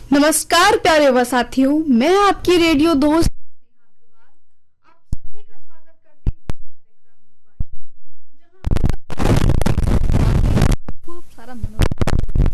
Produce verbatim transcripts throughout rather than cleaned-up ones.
नमस्कार प्यारे युवा साथियों, मैं आपकी रेडियो दोस्त आप सभी का स्वागत करती हूँ कार्यक्रम युवाणी, जहां खूब सारा मनोरंजन।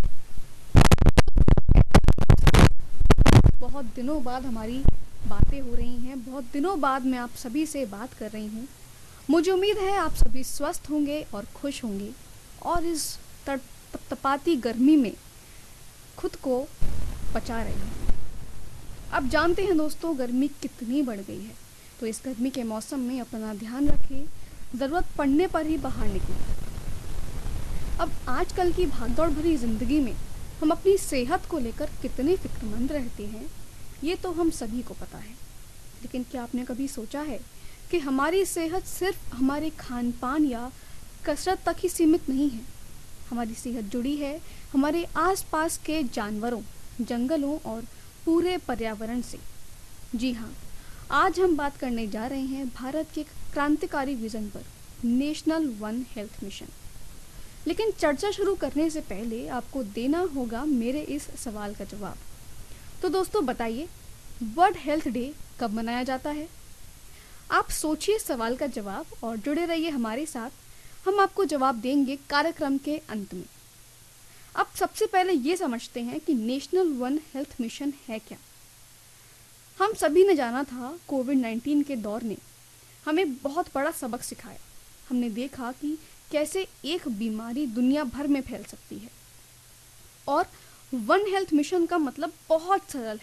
बहुत दिनों बाद हमारी बातें हो रही हैं, बहुत दिनों बाद मैं आप सभी से बात कर रही हूँ। मुझे उम्मीद है आप सभी स्वस्थ होंगे और खुश होंगे और इस तपतपाती गर्मी में खुद को बचा रहे हैं। अब जानते हैं दोस्तों, गर्मी कितनी बढ़ गई है, तो इस गर्मी के मौसम में अपना ध्यान रखें, ज़रूरत पड़ने पर ही बाहर निकलें। अब आजकल की भागदौड़ भरी ज़िंदगी में हम अपनी सेहत को लेकर कितने फिक्रमंद रहते हैं, ये तो हम सभी को पता है। लेकिन क्या आपने कभी सोचा है कि हमारी सेहत सिर्फ हमारे खान पान या कसरत तक ही सीमित नहीं है। हमारी सेहत जुड़ी है हमारे आसपास के जानवरों, जंगलों और पूरे पर्यावरण से। जी हाँ, आज हम बात करने जा रहे हैं भारत के क्रांतिकारी विजन पर, नेशनल वन हेल्थ मिशन। लेकिन चर्चा शुरू करने से पहले आपको देना होगा मेरे इस सवाल का जवाब। तो दोस्तों बताइए, वर्ल्ड हेल्थ डे कब मनाया जाता है? आप सोचिए सवाल का जवाब और जुड़े रहिए हमारे साथ। हम आपको जवाब देंगे कार्यक्रम के अंत में। अब सबसे पहले ये समझते हैं कि नेशनल वन हेल्थ मिशन है क्या। हम सभी ने जाना था, कोविड नाइन्टीन के दौर ने हमें बहुत बड़ा सबक सिखाया। हमने देखा कि कैसे एक बीमारी दुनिया भर में फैल सकती है। और वन हेल्थ मिशन का मतलब बहुत सरल है।